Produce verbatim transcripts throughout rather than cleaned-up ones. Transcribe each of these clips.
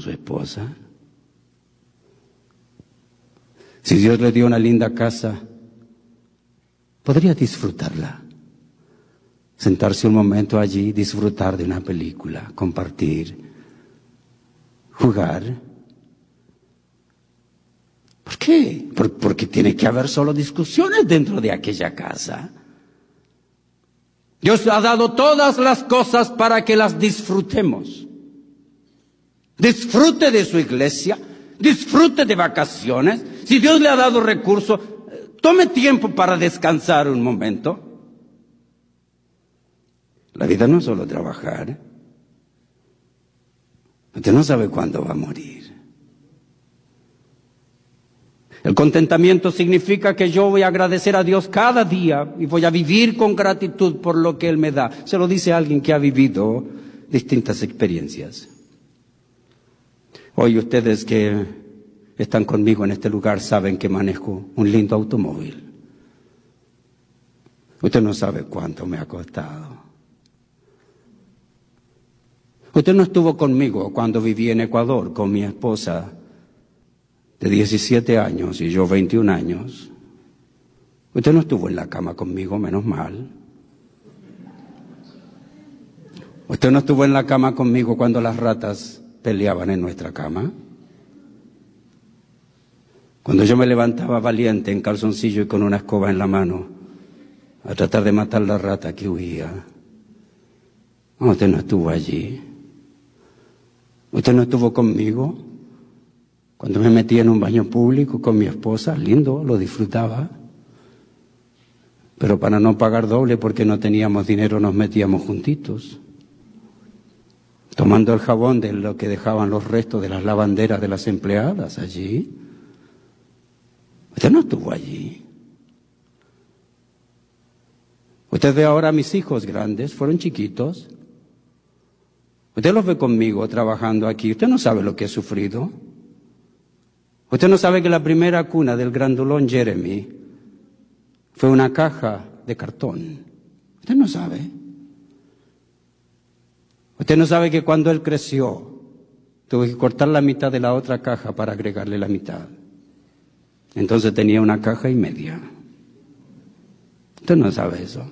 su esposa. Si Dios le dio una linda casa, podría disfrutarla. Sentarse un momento allí, disfrutar de una película, compartir, jugar. ¿Por qué? Por, porque tiene que haber solo discusiones dentro de aquella casa. Dios ha dado todas las cosas para que las disfrutemos. Disfrute de su iglesia, disfrute de vacaciones. Si Dios le ha dado recursos, tome tiempo para descansar un momento. La vida no es solo trabajar. Usted no sabe cuándo va a morir. El contentamiento significa que yo voy a agradecer a Dios cada día y voy a vivir con gratitud por lo que Él me da. Se lo dice alguien que ha vivido distintas experiencias. Hoy ustedes que están conmigo en este lugar saben que manejo un lindo automóvil. Usted no sabe cuánto me ha costado. Usted no estuvo conmigo cuando viví en Ecuador con mi esposa de diecisiete años y yo veintiún años. Usted no estuvo en la cama conmigo, menos mal. Usted no estuvo en la cama conmigo cuando las ratas peleaban en nuestra cama. Cuando yo me levantaba valiente en calzoncillo y con una escoba en la mano a tratar de matar la rata que huía. No, usted no estuvo allí. Usted no estuvo conmigo cuando me metí en un baño público con mi esposa. Lindo, lo disfrutaba. Pero para no pagar doble porque no teníamos dinero nos metíamos juntitos, tomando el jabón de lo que dejaban los restos de las lavanderas de las empleadas allí. Usted no estuvo allí. Usted ve ahora a mis hijos grandes, fueron chiquitos. Usted los ve conmigo trabajando aquí. Usted no sabe lo que he sufrido. Usted no sabe que la primera cuna del grandulón Jeremy fue una caja de cartón. Usted no sabe. Usted no sabe que cuando él creció, tuve que cortar la mitad de la otra caja para agregarle la mitad. Entonces tenía una caja y media. Usted no sabe eso.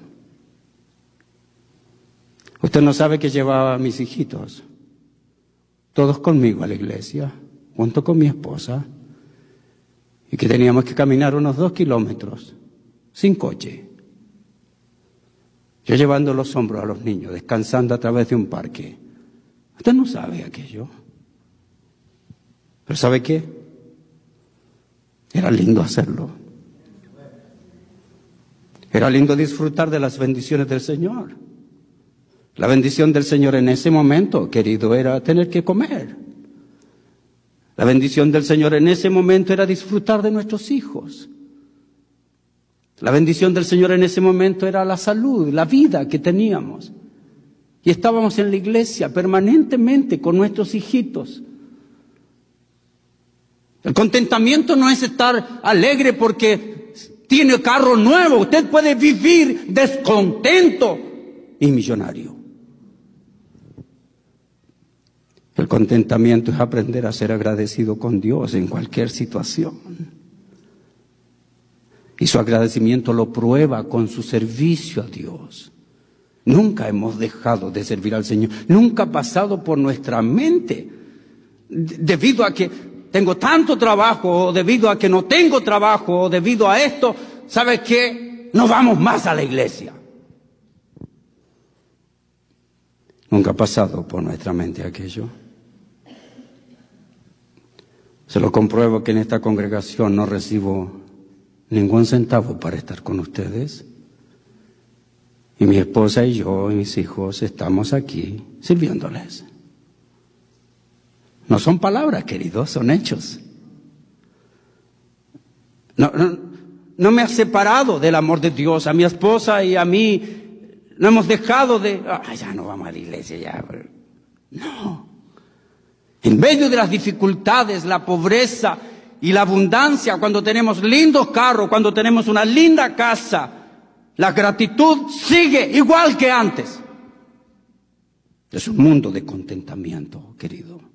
Usted no sabe que llevaba a mis hijitos, todos conmigo a la iglesia, junto con mi esposa, y que teníamos que caminar unos dos kilómetros, sin coche. Yo llevando los hombros a los niños, descansando a través de un parque. Usted no sabe aquello. Pero ¿sabe qué? Era lindo hacerlo. Era lindo disfrutar de las bendiciones del Señor. La bendición del Señor en ese momento, querido, era tener que comer. La bendición del Señor en ese momento era disfrutar de nuestros hijos. La bendición del Señor en ese momento era la salud, la vida que teníamos. Y estábamos en la iglesia permanentemente con nuestros hijitos. El contentamiento no es estar alegre porque tiene carro nuevo. Usted puede vivir descontento y millonario. El contentamiento es aprender a ser agradecido con Dios en cualquier situación. Y su agradecimiento lo prueba con su servicio a Dios. Nunca hemos dejado de servir al Señor. Nunca ha pasado por nuestra mente, debido a que tengo tanto trabajo, o debido a que no tengo trabajo, o debido a esto, ¿sabe qué? No vamos más a la iglesia. Nunca ha pasado por nuestra mente aquello. Se lo compruebo que en esta congregación no recibo ningún centavo para estar con ustedes. Y mi esposa y yo y mis hijos estamos aquí sirviéndoles. No son palabras, queridos, son hechos. No, no, no me ha separado del amor de Dios. A mi esposa y a mí no hemos dejado de... Ah, ya no vamos a la iglesia, ya. No. En medio de las dificultades, la pobreza y la abundancia, cuando tenemos lindos carros, cuando tenemos una linda casa, la gratitud sigue igual que antes. Es un mundo de contentamiento, querido.